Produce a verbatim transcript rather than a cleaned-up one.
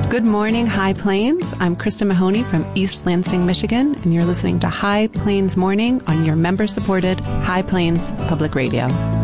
Good morning, High Plains. I'm Krista Mahoney from East Lansing, Michigan, and you're listening to High Plains Morning on your member-supported High Plains Public Radio.